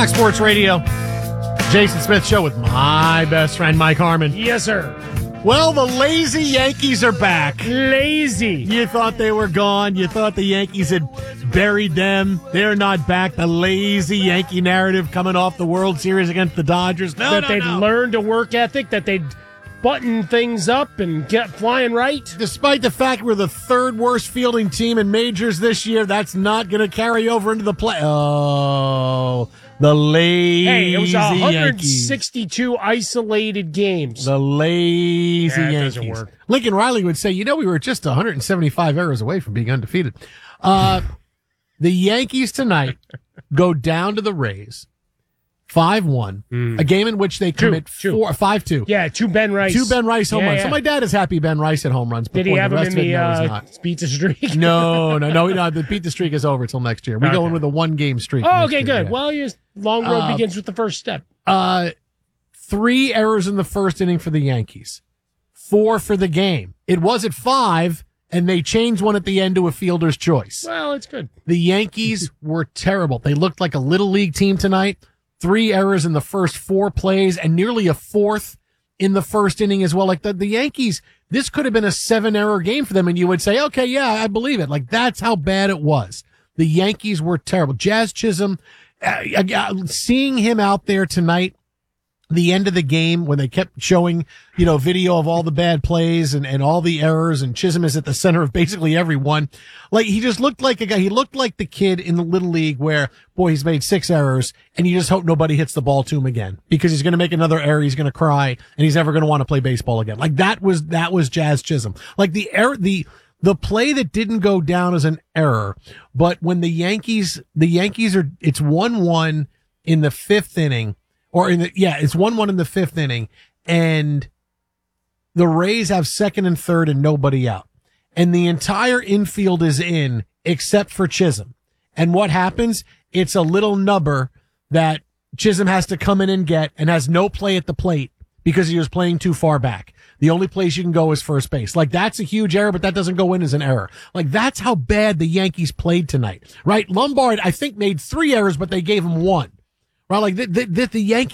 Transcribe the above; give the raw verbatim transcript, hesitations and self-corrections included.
Fox Sports Radio, Jason Smith Show with my best friend, Mike Harmon. Yes, sir. Well, the lazy Yankees are back. Lazy. You thought they were gone. You thought the Yankees had buried them. They're not back. The lazy Yankee narrative coming off the World Series against the Dodgers. No, that no, they'd no. learned a work ethic, that they'd button things up and get flying right. Despite the fact we're the third worst fielding team in majors this year, that's not going to carry over into the play. Oh, the lazy Hey, it was one hundred Yankees. sixty-two isolated games. The lazy Yeah, it Yankees. doesn't work. Lincoln Riley would say, you know, we were just one hundred seventy-five errors away from being undefeated. Uh, the Yankees tonight go down to the Rays, five one, Mm. a game in which they Two, commit two. four, five two. Yeah, two Ben Rice. Two Ben Rice home Yeah, runs. yeah. So my dad is happy Ben Rice hit home runs. But Did he boy, have the him rest in of it, the no, he's uh, not. pizza streak? No, no, no, no. The beat the streak is over until next year. We Okay. go in with a one game streak. Oh, next okay, year, good. yeah. Well, your long road Uh, begins with the first step. Uh, three errors in the first inning for the Yankees, four for the game. It was at five, and they changed one at the end to a fielder's choice. Well, it's good. The Yankees were terrible. They looked like a little league team tonight. Three errors in the first four plays and nearly a fourth in the first inning as well. Like the, the Yankees, this could have been a seven error game for them. And you would say, okay, yeah, I believe it. Like that's how bad it was. The Yankees were terrible. Jazz Chisholm, uh, uh, seeing him out there tonight, the end of the game when they kept showing, you know, video of all the bad plays and, and all the errors, and Chisholm is at the center of basically every one. Like, he just looked like a guy. He looked like the kid in the little league where, boy, he's made six errors and you just hope nobody hits the ball to him again because he's going to make another error. He's going to cry and he's never going to want to play baseball again. Like that was, that was Jazz Chisholm. Like the error, the, the play that didn't go down as an error, but when the Yankees, the Yankees are, it's one one in the fifth inning. Or in the, yeah, it's one one in the fifth inning, and the Rays have second and third and nobody out. And the entire infield is in except for Chisholm. And what happens? It's a little nubber that Chisholm has to come in and get and has no play at the plate because he was playing too far back. The only place you can go is first base. Like that's a huge error, but that doesn't go in as an error. Like that's how bad the Yankees played tonight, right? Lombard, I think, made three errors, but they gave him one. Right, like the, the, the Yankees